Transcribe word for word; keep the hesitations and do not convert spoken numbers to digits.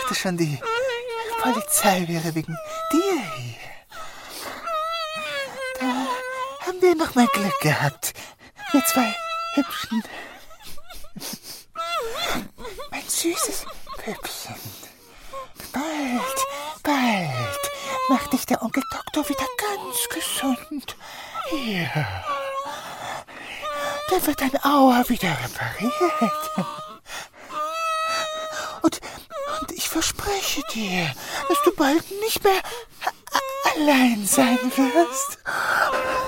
dachte schon, die Polizei wäre wegen dir hier. Da haben wir noch mal Glück gehabt. Wir zwei Hübschen. Mein süßes Püppchen. Bald, bald macht dich der Onkel Doktor wieder ganz gesund. Ja. Da wird dein Auge wieder repariert. Und, und ich verspreche dir, dass du bald nicht mehr a- allein sein wirst.